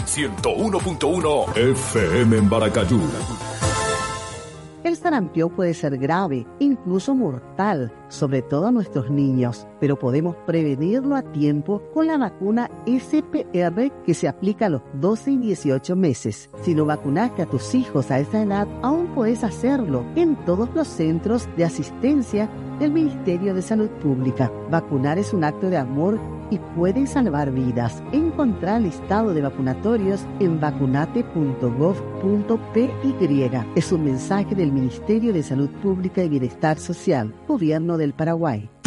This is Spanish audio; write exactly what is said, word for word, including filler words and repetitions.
ciento uno punto uno F M en Baracayú. El sarampión puede ser grave, incluso mortal, sobre todo a nuestros niños, pero podemos prevenirlo a tiempo con la vacuna S P R que se aplica a los doce y dieciocho meses. Si no vacunaste a tus hijos a esa edad, aún puedes hacerlo en todos los centros de asistencia del Ministerio de Salud Pública. Vacunar es un acto de amor y puede salvar vidas. Encontrá el listado de vacunatorios en vacunate punto gov punto p y. Es un mensaje del Ministerio de Salud Pública y Bienestar Social, Gobierno del Paraguay.